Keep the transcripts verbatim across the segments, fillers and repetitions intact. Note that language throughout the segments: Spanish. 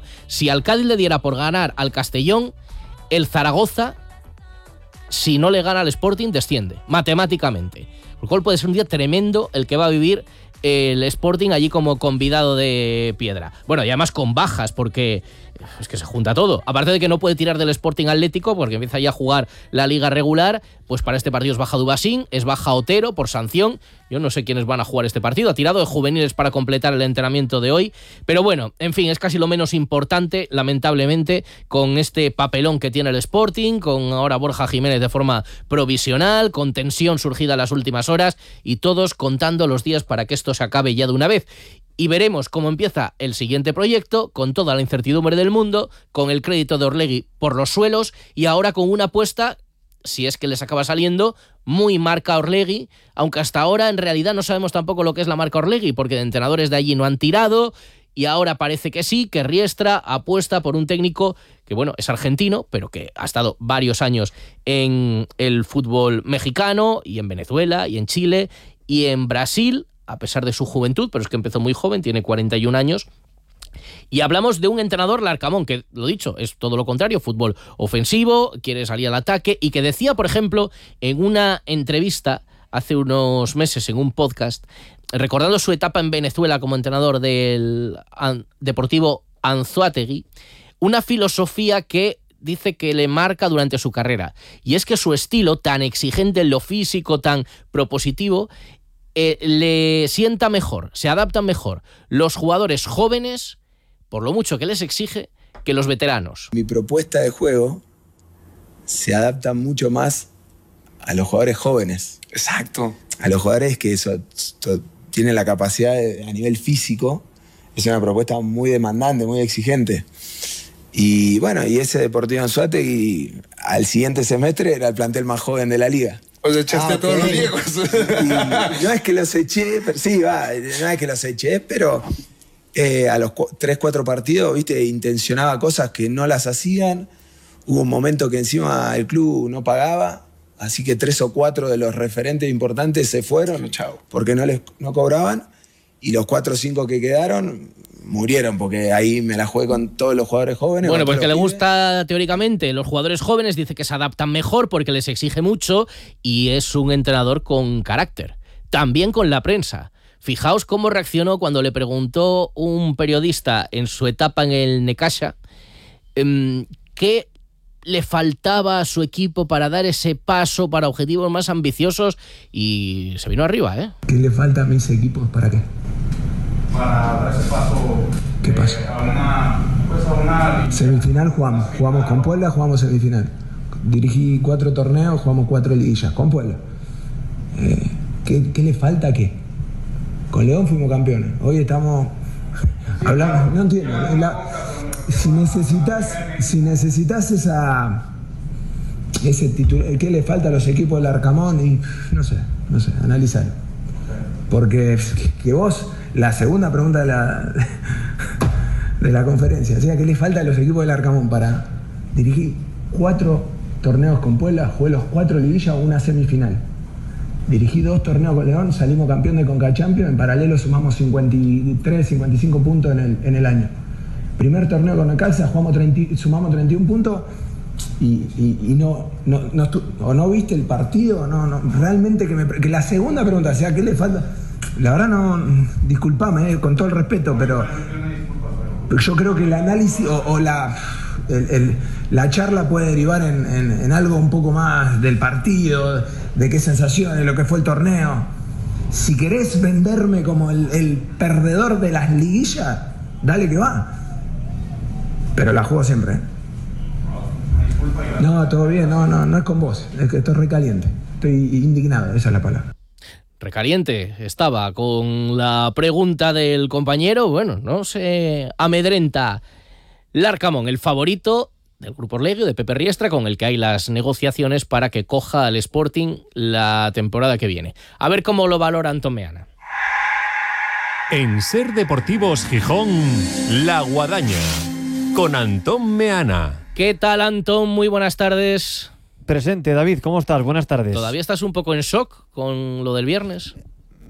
bueno, si al Cádiz le diera por ganar al Castellón, el Zaragoza, si no le gana al Sporting, desciende, matemáticamente. Por lo cual puede ser un día tremendo el que va a vivir el Sporting allí como convidado de piedra. Bueno, y además con bajas, porque es que se junta todo. Aparte de que no puede tirar del Sporting Atlético, porque empieza ya a jugar la liga regular, pues para este partido es baja Dubasín, es baja Otero por sanción. Yo no sé quiénes van a jugar este partido. Ha tirado de juveniles para completar el entrenamiento de hoy. Pero bueno, en fin, es casi lo menos importante, lamentablemente, con este papelón que tiene el Sporting, con ahora Borja Jiménez de forma provisional, con tensión surgida en las últimas horas, y todos contando los días para que esto se acabe ya de una vez. Y veremos cómo empieza el siguiente proyecto, con toda la incertidumbre del mundo, con el crédito de Orlegui por los suelos, y ahora con una apuesta, si es que les acaba saliendo, muy marca Orlegui, aunque hasta ahora en realidad no sabemos tampoco lo que es la marca Orlegui, porque de entrenadores de allí no han tirado, y ahora parece que sí, que Riestra apuesta por un técnico que, bueno, es argentino, pero que ha estado varios años en el fútbol mexicano, y en Venezuela, y en Chile, y en Brasil, a pesar de su juventud, pero es que empezó muy joven, tiene cuarenta y un años. Y hablamos de un entrenador, Larcamón, que, lo dicho, es todo lo contrario, fútbol ofensivo, quiere salir al ataque, y que decía, por ejemplo, en una entrevista hace unos meses en un podcast, recordando su etapa en Venezuela como entrenador del Deportivo Anzoátegui, una filosofía que dice que le marca durante su carrera, y es que su estilo tan exigente en lo físico, tan propositivo, Eh, le sienta mejor, se adaptan mejor los jugadores jóvenes, por lo mucho que les exige, que los veteranos. Mi propuesta de juego se adapta mucho más a los jugadores jóvenes. Exacto. A los jugadores que eso, eso, tienen la capacidad de, a nivel físico, es una propuesta muy demandante, muy exigente. Y bueno, y ese Deportivo Anzoátegui al siguiente semestre era el plantel más joven de la liga. O sea, echaste ah, a todos okay. los viejos. Y no es que los eché, pero sí, va, no es que los eché, pero eh, a los cu- tres, cuatro partidos, viste, intencionaba cosas que no las hacían. Hubo un momento que encima el club no pagaba, así que tres o cuatro de los referentes importantes se fueron, Chao. porque no les no cobraban, y los cuatro o cinco que quedaron murieron, porque ahí me la jugué con todos los jugadores jóvenes. Bueno, porque le pibes. gusta teóricamente los jugadores jóvenes, dice que se adaptan mejor porque les exige mucho, y es un entrenador con carácter, también con la prensa. Fijaos cómo reaccionó cuando le preguntó un periodista en su etapa en el Necaxa eh, qué le faltaba a su equipo para dar ese paso para objetivos más ambiciosos, y se vino arriba, ¿eh? ¿Qué le falta a mis equipos para qué? Para dar ese paso. ¿Qué pasa? Eh, a una, pues a una... Semifinal jugamos, jugamos con Puebla, jugamos semifinal. Dirigí cuatro torneos, jugamos cuatro liguillas con Puebla. Eh, ¿qué, ¿Qué le falta a qué? Con León fuimos campeones. Hoy estamos hablando, no entiendo. La, si necesitas, si necesitas esa, ese título, ¿qué le falta a los equipos del Arcamón? Y no sé, no sé, analizar. Porque que vos, la segunda pregunta de la, de la conferencia, o sea, ¿qué le falta a los equipos del Arcamón para dirigir cuatro torneos con Puebla, jugué los cuatro liguillas o una semifinal? Dirigí dos torneos con León, salimos campeón de Conca Champions, en paralelo sumamos cincuenta y tres, cincuenta y cinco puntos en el, en el año. Primer torneo con Necaxa, jugamos treinta, sumamos treinta y un puntos y, y, y no, no, no, o no viste el partido, no, no, realmente que, me, que la segunda pregunta, o sea, ¿qué le falta? La verdad no, disculpame, eh, con todo el respeto, pero yo creo que el análisis o, o la, el, el, la charla puede derivar en, en, en algo un poco más del partido, de qué sensaciones, de lo que fue el torneo. Si querés venderme como el, el perdedor de las liguillas, dale que va. Pero la juego siempre. No, todo bien, no, no, no es con vos, es que estoy recaliente, estoy indignado, esa es la palabra. Recaliente estaba con la pregunta del compañero. Bueno, no se amedrenta Larcamón, el favorito del Grupo Orlegui, de Pepe Riestra, con el que hay las negociaciones para que coja al Sporting la temporada que viene. A ver cómo lo valora Antón Meana. En Ser Deportivos Gijón, La Guadaña, con Antón Meana. ¿Qué tal, Antón? Muy buenas tardes. Presente, David, ¿cómo estás? Buenas tardes. ¿Todavía estás un poco en shock con lo del viernes?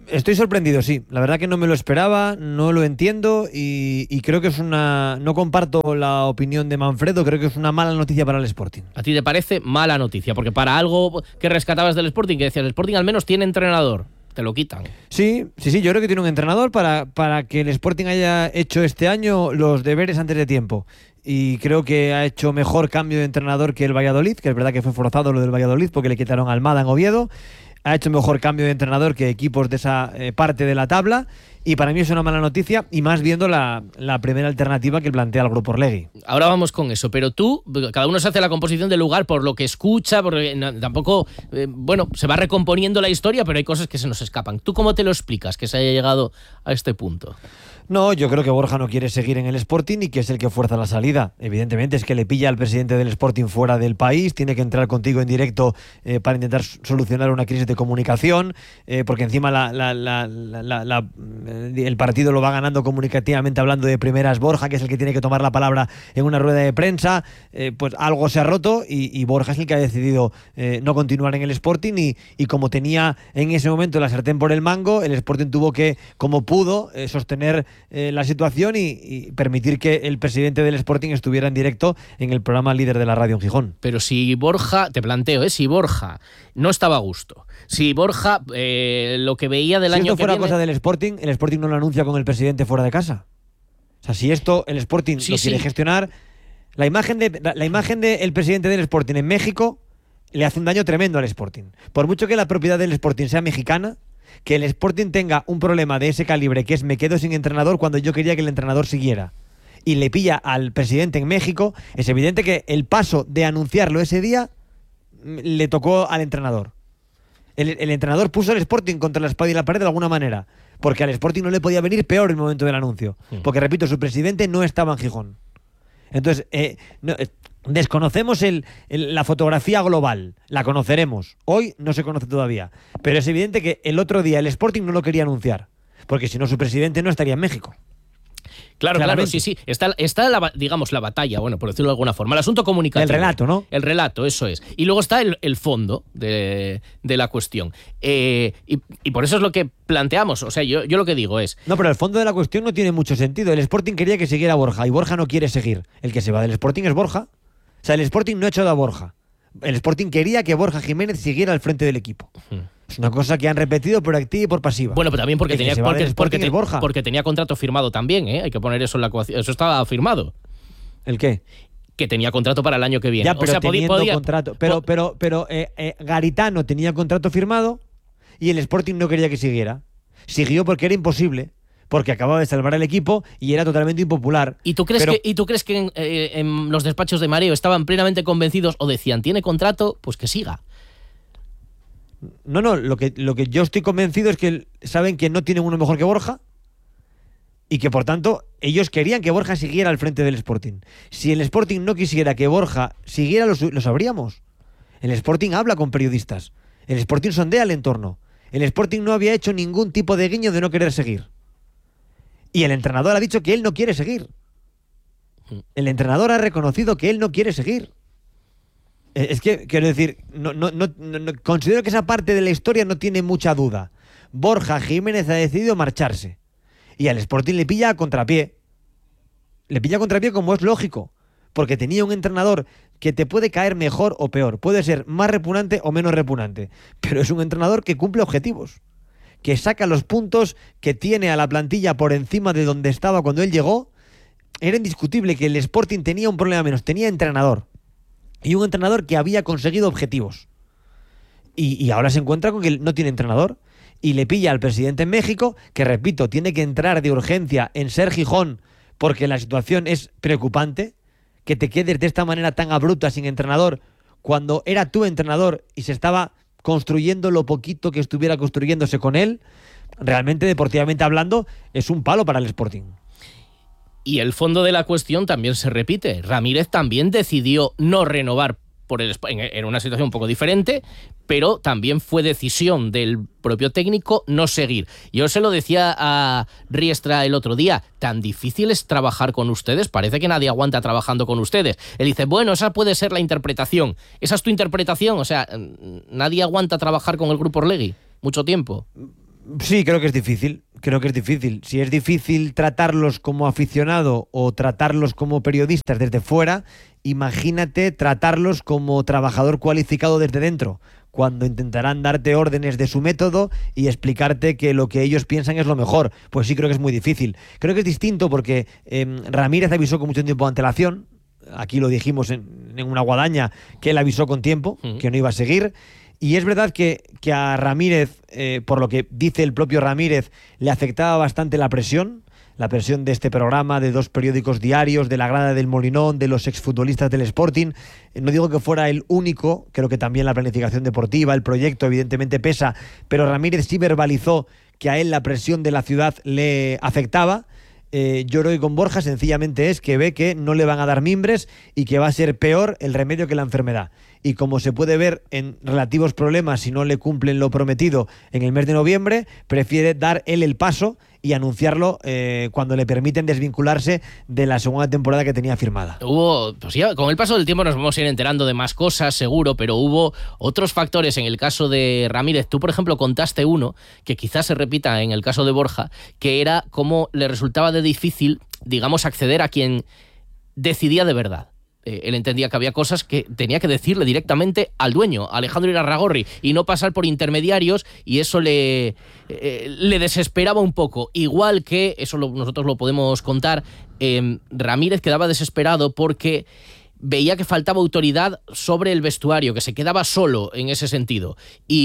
Estoy sorprendido, sí. La verdad que no me lo esperaba, no lo entiendo y, y creo que es una... No comparto la opinión de Manfredo, creo que es una mala noticia para el Sporting. ¿A ti te parece mala noticia? Porque para algo que rescatabas del Sporting, que decías, el Sporting al menos tiene entrenador, te lo quitan. Sí, sí, sí, yo creo que tiene un entrenador para, para que el Sporting haya hecho este año los deberes antes de tiempo. Y creo que ha hecho mejor cambio de entrenador que el Valladolid, que es verdad que fue forzado lo del Valladolid porque le quitaron a Almada en Oviedo. Ha hecho mejor cambio de entrenador que equipos de esa eh, parte de la tabla y para mí es una mala noticia y más viendo la, la primera alternativa que plantea el Grupo Orlegui. Ahora vamos con eso, pero tú, cada uno se hace la composición del lugar por lo que escucha, porque no, tampoco, eh, bueno, se va recomponiendo la historia, pero hay cosas que se nos escapan. ¿Tú cómo te lo explicas que se haya llegado a este punto? No, yo creo que Borja no quiere seguir en el Sporting y que es el que fuerza la salida. Evidentemente es que le pilla al presidente del Sporting fuera del país, tiene que entrar contigo en directo eh, para intentar solucionar una crisis de comunicación, eh, porque encima la, la, la, la, la, el partido lo va ganando comunicativamente hablando de primeras Borja, que es el que tiene que tomar la palabra en una rueda de prensa. Eh, pues algo se ha roto y, y Borja es el que ha decidido eh, no continuar en el Sporting y, y como tenía en ese momento la sartén por el mango, el Sporting tuvo que, como pudo, eh, sostener Eh, la situación y, y permitir que el presidente del Sporting estuviera en directo en el programa líder de la radio en Gijón. Pero si Borja, te planteo, ¿eh? si Borja no estaba a gusto, si Borja eh, lo que veía del si año esto que fuera viene... cosa del Sporting, el Sporting no lo anuncia con el presidente fuera de casa. O sea, si esto el Sporting sí, lo quiere sí. gestionar, la imagen de la, la imagen del presidente del Sporting en México le hace un daño tremendo al Sporting. Por mucho que la propiedad del Sporting sea mexicana, que el Sporting tenga un problema de ese calibre, que es me quedo sin entrenador cuando yo quería que el entrenador siguiera, y le pilla al presidente en México, es evidente que el paso de anunciarlo ese día le tocó al entrenador. El, el entrenador puso al Sporting contra la espada y la pared de alguna manera, porque al Sporting no le podía venir peor el momento del anuncio, porque repito, su presidente no estaba en Gijón. Entonces, eh, no, eh, desconocemos el, el, la fotografía global, la conoceremos. Hoy no se conoce todavía, pero es evidente que el otro día el Sporting no lo quería anunciar, porque si no su presidente no estaría en México. Claro, claro, sí, sí. Está, está la, digamos, la batalla, bueno, por decirlo de alguna forma. El asunto comunicativo. El relato, ¿no? El relato, eso es. Y luego está el, el fondo de, de la cuestión. Eh, y, y por eso es lo que planteamos. O sea, yo, yo lo que digo es... No, pero el fondo de la cuestión no tiene mucho sentido. El Sporting quería que siguiera Borja y Borja no quiere seguir. El que se va del Sporting es Borja. O sea, el Sporting no ha echado a Borja. El Sporting quería que Borja Jiménez siguiera al frente del equipo. Uh-huh. Es una cosa que han repetido por activa y por pasiva. Bueno, pero también porque, tenía, porque, porque, te, Borja. porque tenía contrato firmado también, ¿eh? Hay que poner eso en la ecuación. Eso estaba firmado. ¿El qué? Que tenía contrato para el año que viene. Ya, pero o sea, teniendo podía, contrato. Pero, po- pero, pero eh, eh, Garitano tenía contrato firmado y el Sporting no quería que siguiera. Siguió porque era imposible, porque acababa de salvar el equipo y era totalmente impopular. ¿Y tú crees pero, que, ¿y tú crees que en, eh, en los despachos de mareo estaban plenamente convencidos o decían, tiene contrato, pues que siga? No, no, lo que, lo que yo estoy convencido es que saben que no tienen uno mejor que Borja y que por tanto ellos querían que Borja siguiera al frente del Sporting. Si el Sporting no quisiera que Borja siguiera, lo, lo sabríamos. El Sporting habla con periodistas. El Sporting sondea el entorno. El Sporting no había hecho ningún tipo de guiño de no querer seguir. Y el entrenador ha dicho que él no quiere seguir. El entrenador ha reconocido que él no quiere seguir. Es que, quiero decir, no, no, no, no, considero que esa parte de la historia no tiene mucha duda. Borja Jiménez ha decidido marcharse. Y al Sporting le pilla a contrapié. Le pilla a contrapié como es lógico. Porque tenía un entrenador que te puede caer mejor o peor. Puede ser más repugnante o menos repugnante. Pero es un entrenador que cumple objetivos. Que saca los puntos, que tiene a la plantilla por encima de donde estaba cuando él llegó. Era indiscutible que el Sporting tenía un problema menos. Tenía entrenador. Y un entrenador que había conseguido objetivos. Y, y ahora se encuentra con que no tiene entrenador. Y le pilla al presidente en México, que repito, tiene que entrar de urgencia en Ser Gijón, porque la situación es preocupante. Que te quedes de esta manera tan abrupta sin entrenador, cuando era tu entrenador y se estaba construyendo lo poquito que estuviera construyéndose con él, realmente, deportivamente hablando, es un palo para el Sporting. Y el fondo de la cuestión también se repite. Ramírez también decidió no renovar por el en una situación un poco diferente, pero también fue decisión del propio técnico no seguir. Yo se lo decía a Riestra el otro día, tan difícil es trabajar con ustedes, parece que nadie aguanta trabajando con ustedes. Él dice, bueno, esa puede ser la interpretación. ¿Esa es tu interpretación? O sea, nadie aguanta trabajar con el Grupo Orlegui mucho tiempo. Sí, creo que es difícil. Creo que es difícil. Si es difícil tratarlos como aficionado o tratarlos como periodistas desde fuera, imagínate tratarlos como trabajador cualificado desde dentro, cuando intentarán darte órdenes de su método y explicarte que lo que ellos piensan es lo mejor. Pues sí, creo que es muy difícil. Creo que es distinto porque eh, Ramírez avisó con mucho tiempo de antelación. Aquí lo dijimos en, en una guadaña, que él avisó con tiempo, uh-huh. que no iba a seguir. Y es verdad que, que a Ramírez, eh, por lo que dice el propio Ramírez, le afectaba bastante la presión, la presión de este programa, de dos periódicos diarios, de la grada del Molinón, de los exfutbolistas del Sporting. No digo que fuera el único, creo que también la planificación deportiva, el proyecto evidentemente pesa, pero Ramírez sí verbalizó que a él la presión de la ciudad le afectaba. Eh, yo creo que con Borja sencillamente es que ve que no le van a dar mimbres y que va a ser peor el remedio que la enfermedad. Y como se puede ver en relativos problemas si no le cumplen lo prometido en el mes de noviembre, prefiere dar él el paso y anunciarlo eh, cuando le permiten desvincularse de la segunda temporada que tenía firmada. Hubo, pues ya, con el paso del tiempo nos vamos a ir enterando de más cosas, seguro, pero hubo otros factores en el caso de Ramírez. Tú, por ejemplo, contaste uno que quizás se repita en el caso de Borja, que era cómo le resultaba de difícil, digamos, acceder a quien decidía de verdad. Eh, él entendía que había cosas que tenía que decirle directamente al dueño, a Alejandro Irarrágorri, y no pasar por intermediarios, y eso le, eh, le desesperaba un poco. Igual que, eso lo, nosotros lo podemos contar, eh, Ramírez quedaba desesperado porque veía que faltaba autoridad sobre el vestuario, que se quedaba solo en ese sentido.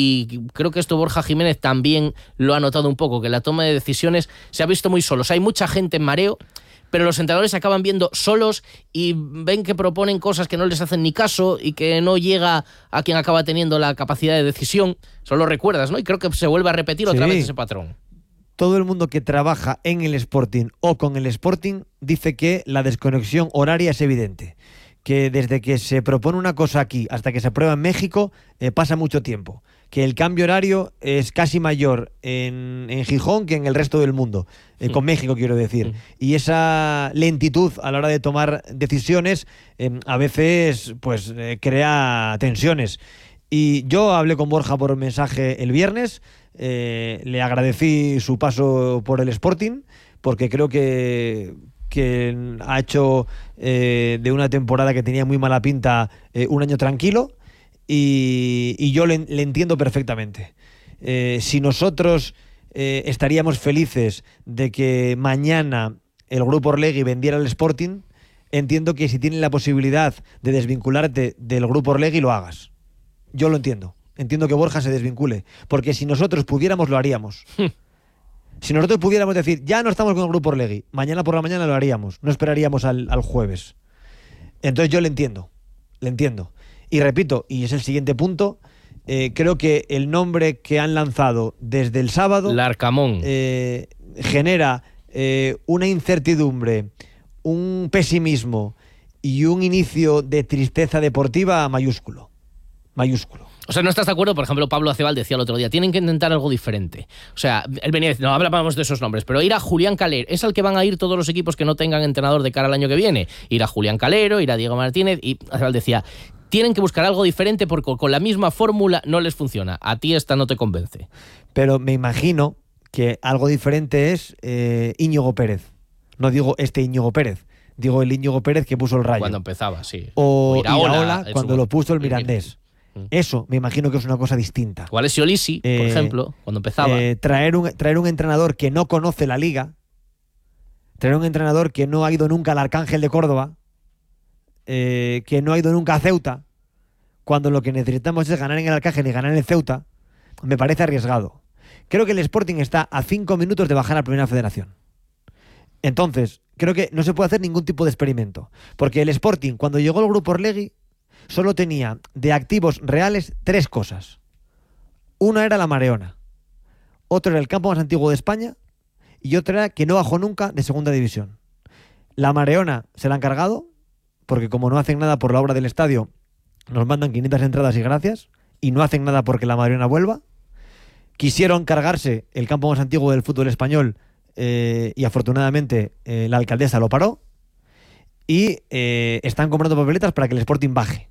Y creo que esto Borja Jiménez también lo ha notado un poco, que la toma de decisiones se ha visto muy solo. O sea, hay mucha gente en mareo, pero los entrenadores se acaban viendo solos y ven que proponen cosas que no les hacen ni caso y que no llega a quien acaba teniendo la capacidad de decisión. Solo recuerdas, ¿no? Y creo que se vuelve a repetir otra sí. vez ese patrón. Todo el mundo que trabaja en el Sporting o con el Sporting dice que la desconexión horaria es evidente. Que desde que se propone una cosa aquí hasta que se aprueba en México eh, pasa mucho tiempo. Que el cambio horario es casi mayor en, en Gijón que en el resto del mundo, eh, con México quiero decir. Y esa lentitud a la hora de tomar decisiones eh, a veces pues eh, crea tensiones. Y yo hablé con Borja por mensaje el viernes, eh, le agradecí su paso por el Sporting, porque creo que... que ha hecho eh, de una temporada que tenía muy mala pinta eh, un año tranquilo y, y yo le, le entiendo perfectamente. Eh, si nosotros eh, estaríamos felices de que mañana el Grupo Orlegui vendiera el Sporting, entiendo que si tienen la posibilidad de desvincularte del Grupo Orlegui lo hagas. Yo lo entiendo. Entiendo que Borja se desvincule, porque si nosotros pudiéramos lo haríamos. Si nosotros pudiéramos decir, ya no estamos con el Grupo Orlegui, mañana por la mañana lo haríamos, no esperaríamos al, al jueves. Entonces yo le entiendo, le entiendo. Y repito, y es el siguiente punto, eh, creo que el nombre que han lanzado desde el sábado... Larcamón. Eh, genera eh, una incertidumbre, un pesimismo y un inicio de tristeza deportiva mayúsculo. Mayúsculo. O sea, ¿no estás de acuerdo? Por ejemplo, Pablo Acebal decía el otro día, tienen que intentar algo diferente. O sea, él venía diciendo, no hablábamos de esos nombres, pero ir a Julián Calero, es al que van a ir todos los equipos que no tengan entrenador de cara al año que viene. Ir a Julián Calero, ir a Diego Martínez, y Acebal decía, tienen que buscar algo diferente porque con la misma fórmula no les funciona. A ti esta no te convence. Pero me imagino que algo diferente es eh, Íñigo Pérez. No digo este Íñigo Pérez, digo el Íñigo Pérez que puso el Rayo. Cuando empezaba, sí. O, o Iraola, Iraola cuando su... lo puso el Mirandés. Eso me imagino que es una cosa distinta. ¿Cuál es Olisi, eh, por ejemplo, cuando empezaba? Eh, traer, un, traer un entrenador que no conoce la liga, traer un entrenador que no ha ido nunca al Arcángel de Córdoba, eh, que no ha ido nunca a Ceuta, cuando lo que necesitamos es ganar en el Arcángel y ganar en el Ceuta, me parece arriesgado. Creo que el Sporting está a cinco minutos de bajar a Primera Federación. Entonces, creo que no se puede hacer ningún tipo de experimento. Porque el Sporting, cuando llegó el Grupo Orlegui, solo tenía de activos reales tres cosas. Una era la Mareona, otro era el campo más antiguo de España y otra era que no bajó nunca de segunda división. La Mareona se la han cargado porque como no hacen nada por la obra del estadio, nos mandan quinientas entradas y gracias, y no hacen nada porque la Mareona vuelva. Quisieron cargarse el campo más antiguo del fútbol español eh, y afortunadamente eh, la alcaldesa lo paró y eh, están comprando papeletas para que el Sporting baje,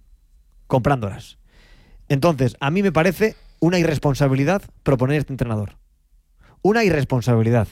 comprándolas. Entonces, a mí me parece una irresponsabilidad proponer este entrenador. una irresponsabilidad.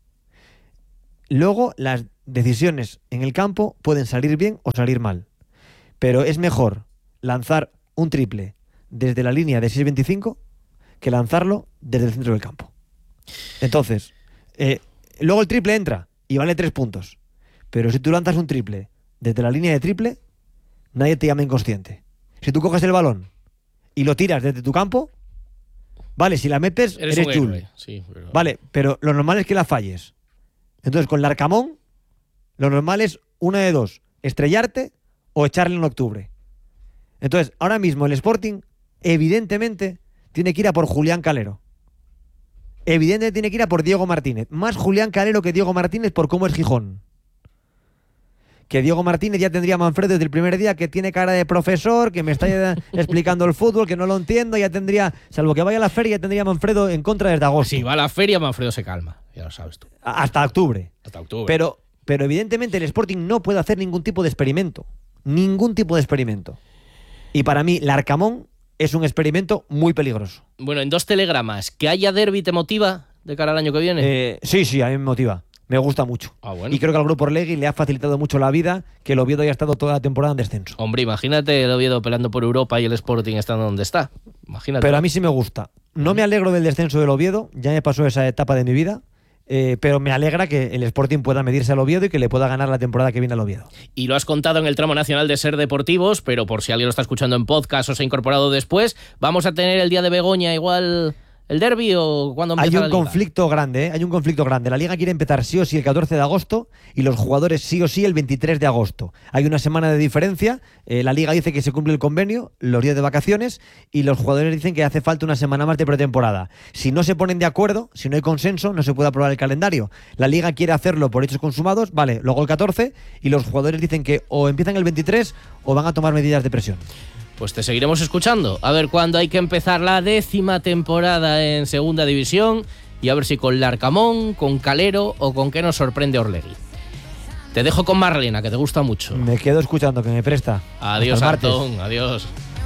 Luego, las decisiones en el campo pueden salir bien o salir mal. Pero es mejor lanzar un triple desde la línea de seis veinticinco que lanzarlo desde el centro del campo. Entonces, eh, luego el triple entra y vale tres puntos. Pero si tú lanzas un triple desde la línea de triple, nadie te llama inconsciente. Si tú coges el balón y lo tiras desde tu campo, vale, si la metes, eres, eres un chul. héroe, sí, pero... Vale, pero lo normal es que la falles. Entonces, con Larcamón, lo normal es una de dos: estrellarte o echarle en octubre. Entonces, ahora mismo el Sporting, evidentemente, tiene que ir a por Julián Calero. Evidentemente tiene que ir a por Diego Martínez. Más Julián Calero que Diego Martínez por cómo es Gijón. Que Diego Martínez ya tendría a Manfredo desde el primer día, que tiene cara de profesor, que me está explicando el fútbol, que no lo entiendo, ya tendría, salvo que vaya a la feria, ya tendría a Manfredo en contra desde agosto. Si va a la feria, Manfredo se calma, ya lo sabes tú. Hasta octubre. Hasta octubre. Pero, pero evidentemente el Sporting no puede hacer ningún tipo de experimento. Ningún tipo de experimento. Y para mí, Larcamón es un experimento muy peligroso. Bueno, en dos telegramas, ¿que haya derbi te motiva de cara al año que viene? Eh, sí, sí, a mí me motiva. Me gusta mucho. Ah, bueno. Y creo que al Grupo Orlegui le ha facilitado mucho la vida que el Oviedo haya estado toda la temporada en descenso. Hombre, imagínate el Oviedo peleando por Europa y el Sporting estando donde está. Imagínate. Pero a mí sí me gusta. No me alegro del descenso del Oviedo, ya me pasó esa etapa de mi vida, eh, pero me alegra que el Sporting pueda medirse al Oviedo y que le pueda ganar la temporada que viene al Oviedo. Y lo has contado en el tramo nacional de Ser Deportivos, pero por si alguien lo está escuchando en podcast o se ha incorporado después, ¿vamos a tener el día de Begoña igual el derbi o cuándo empieza Hay un la liga? conflicto grande, ¿eh? Hay un conflicto grande. La liga quiere empezar sí o sí el catorce de agosto y los jugadores sí o sí el veintitrés de agosto. Hay una semana de diferencia. Eh, la liga dice que se cumple el convenio, los días de vacaciones, y los jugadores dicen que hace falta una semana más de pretemporada. Si no se ponen de acuerdo, si no hay consenso, no se puede aprobar el calendario. La liga quiere hacerlo por hechos consumados, vale, luego el catorce, y los jugadores dicen que o empiezan el veintitrés o van a tomar medidas de presión. Pues te seguiremos escuchando, a ver cuándo hay que empezar la décima temporada en Segunda División y a ver si con Larcamón, con Calero o con qué nos sorprende Orlegui. Te dejo con Marlena, que te gusta mucho. Me quedo escuchando, que me presta. Adiós, Hasta el martes. Antón, adiós.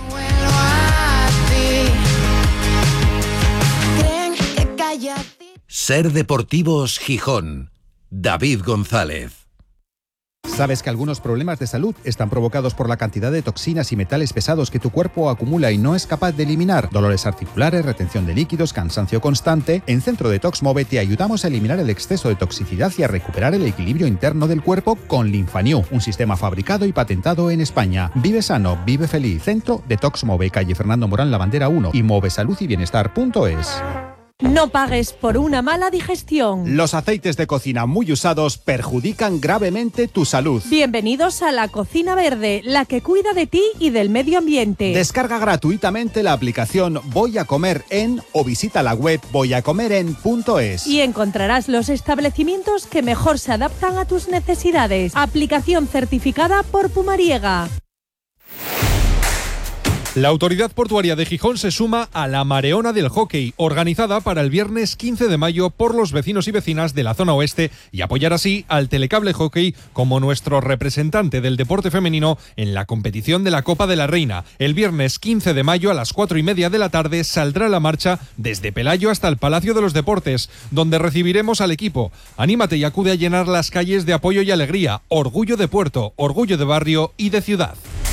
Ser Deportivos Gijón. David González. ¿Sabes que algunos problemas de salud están provocados por la cantidad de toxinas y metales pesados que tu cuerpo acumula y no es capaz de eliminar? Dolores articulares, retención de líquidos, cansancio constante. En Centro Detox Move te ayudamos a eliminar el exceso de toxicidad y a recuperar el equilibrio interno del cuerpo con Linfanew, un sistema fabricado y patentado en España. Vive sano, vive feliz. Centro Detox Move, calle Fernando Morán, La Bandera uno y move salud y bienestar punto es. No pagues por una mala digestión. Los aceites de cocina muy usados perjudican gravemente tu salud. Bienvenidos a la Cocina Verde, la que cuida de ti y del medio ambiente. Descarga gratuitamente la aplicación Voy a Comer En o visita la web voy a comer en punto es. Y encontrarás los establecimientos que mejor se adaptan a tus necesidades. Aplicación certificada por Pumariega. La Autoridad Portuaria de Gijón se suma a la Mareona del Hockey, organizada para el viernes quince de mayo por los vecinos y vecinas de la zona oeste y apoyar así al Telecable Hockey como nuestro representante del deporte femenino en la competición de la Copa de la Reina. El viernes quince de mayo a las cuatro y media de la tarde saldrá la marcha desde Pelayo hasta el Palacio de los Deportes, donde recibiremos al equipo. Anímate y acude a llenar las calles de apoyo y alegría, orgullo de puerto, orgullo de barrio y de ciudad.